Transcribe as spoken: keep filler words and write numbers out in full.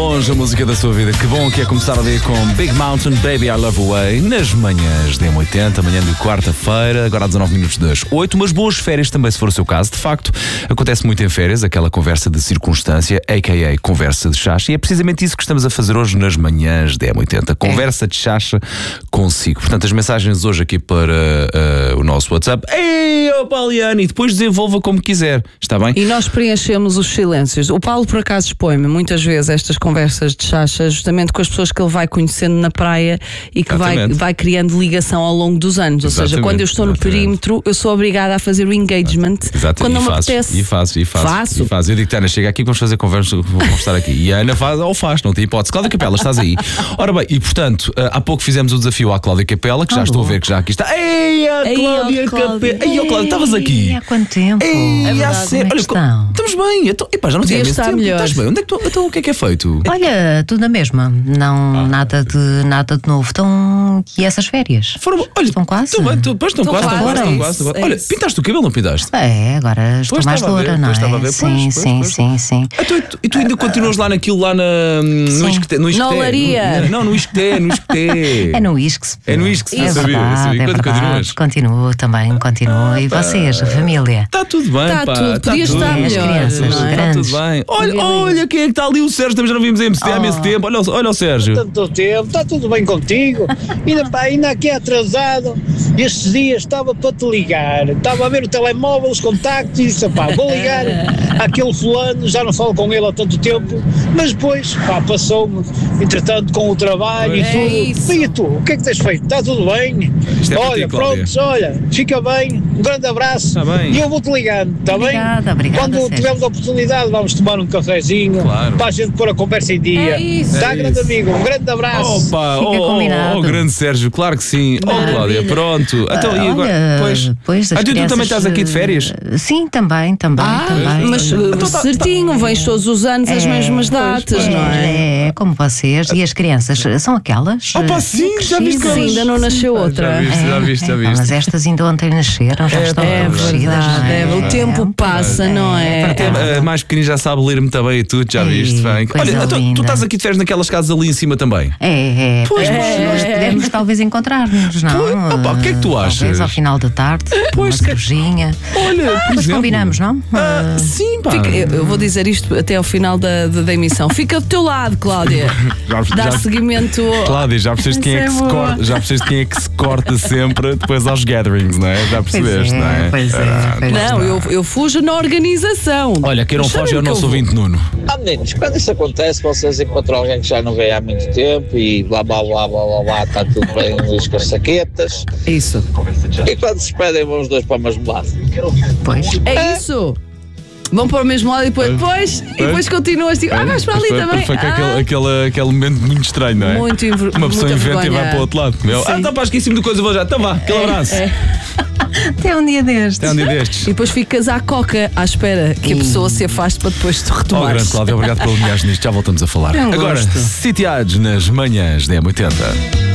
longe a música da sua vida. Que bom que é começar o dia com Big Mountain, Baby I Love Away, nas manhãs da M oitenta, manhã de quarta-feira, agora há dezanove minutos das oito, umas boas férias também, se for o seu caso. De facto, acontece muito em férias, aquela conversa de circunstância, a k a conversa de chacha, e é precisamente isso que estamos a fazer hoje nas manhãs da M oitenta. Conversa é. de chacha consigo. Portanto, as mensagens hoje aqui para uh, o nosso WhatsApp. Ei, oh Pauliano, e depois desenvolva como quiser, está bem? E nós preenchemos os silêncios. O Paulo, por acaso, expõe-me muitas vezes estas conversas de chacha justamente com as pessoas que ele vai conhecendo na praia e que vai, vai criando ligação ao longo dos anos. Ou exatamente, seja, quando eu estou no exatamente. perímetro, eu sou obrigada a fazer o engagement. Exato. Quando e não faço, me apetece. E faço, e faço. Faço. E faço. Eu digo, Ana, chega aqui, vamos fazer conversa, vamos estar aqui. E a Ana faz ou faz, não tem hipótese. Cláudia Capela, estás aí. Ora bem, e portanto, há pouco fizemos o desafio à Cláudia Capela, que já oh, estou bom. a ver que já aqui está. Ei, a Cláudia Capela. Ei, oh, Cláudia, estavas aqui. Há quanto tempo? Ei, é verdade, sério. Olha, estão? Estamos bem. Então, epá, já não tinha mesmo tempo. Melhor. Estás bem? Onde é que tu, então, o que é que é feito? Olha, tudo na mesma. Não, ah, nada, de, nada de novo. Estão. E essas férias? Foram, olha, estão quase? Estão bem, estão quase, estão quase, estão quase, estão quase, estão quase. Olha, pintaste o cabelo, não pintaste? É, agora estou pois mais loura, não é? Estava a ver, sim, pois, sim, pois, sim, sim. Ah, tu, e tu ainda continuas lá naquilo, lá na, no Isqueté? No Isqueté? Na olaria. Não, no Isqueté, no Isqueté. É no Isque. É no Isque, é sabia, verdade, sabia. É Quando verdade, continuas? Continuo também, continuo. Ah, e vocês, a família? Está tudo bem, tá pá. Tudo. Tá Podia tudo. estar melhor. Crianças, não é? Está tudo bem. Olha, olha quem é que está ali, o Sérgio, também já não vimos em M C T há oh. esse tempo. Olha, olha o Sérgio. Tanto tempo, está tudo bem contigo? ainda, pá, ainda aqui atrasado, estes dias estava para te ligar, estava a ver o telemóvel, os contactos e disse, pá, vou ligar àquele fulano, já não falo com ele há tanto tempo, mas depois, pá, passou-me, entretanto, com o trabalho e tudo. E tu, o que é que tens feito? Está tudo bem? É olha, ti, pronto, olha, fica bem, um grande abraço tá bem. e eu vou-te ligando, está bem? Obrigada, obrigada. Quando Sérgio. tivermos a oportunidade, vamos tomar um cafezinho, claro. para a gente pôr a conversa em dia. É isso. Tá, é grande isso. amigo, um grande abraço. Opa, Fica oh, combinado. Oh, oh, grande Sérgio, claro que sim. Maravilha. Oh, Cláudia, pronto. Então, uh, e agora? Olha, pois, pois ah, tu, tu também estás aqui de férias? Sim, também, também, ah, também. Mas então, certinho, vens todos os anos as é, mesmas datas, pois, não é? É, como vocês. E as crianças são aquelas? Opa, sim, já viste que sim, ainda não nasceu outra. Já viste, já viste, já viste. Mas estas ainda ontem nasceram, já é, estão é crescidas. É, o tempo passa, não é? Até a mais pequenina já sabe ler muito bem e tudo, já viste? Bem. Olha, tu, tu estás aqui de férias naquelas casas ali em cima também? É, é. Pois, é, nós podemos talvez encontrar-nos, não? Pois, opa, o que é que tu achas? Talvez ao final da tarde, pois, uma cervejinha. Olha, ah, mas combinamos, não? Ah, sim, pá. Fica, eu, eu vou dizer isto até ao final da, da, da emissão. Fica do teu lado, Cláudia. já, Dá já, seguimento. Cláudia, já percebeste quem é que se corta, já percebeste quem é que se corta sempre depois aos gatherings, não é? Já percebeste, pois é, não é? Pois é, ah, pois não, eu, eu fujo na organização. Olha, quem não foge é o nosso ouvinte Nuno. Ah, meninos, quando isso acontece, vocês encontram alguém que já não veio há muito tempo e blá blá blá blá blá blá, está tudo bem com as saquetas. Isso. E quando se despedem, vão os dois para o mesmo lado. Pois. É isso. Vão para o mesmo lado e depois, depois, e depois continuas tipo, ah, vais para ali foi, também. Foi ah. aquele, aquele, aquele momento muito estranho, não é? Muito inver... Uma pessoa inventa e vai para o outro lado. Meu, ah, então pá, esqueci-me de coisa, vou já. Então vá, aquele é, abraço. É. Até um dia destes. Até um dia destes. E depois ficas à coca à espera que a pessoa se afaste para depois tu retomares. Oh, grande Cláudia, obrigado pelo alinhar nisto. Já voltamos a falar. É um Agora, gosto. sitiados nas manhãs da M oitenta.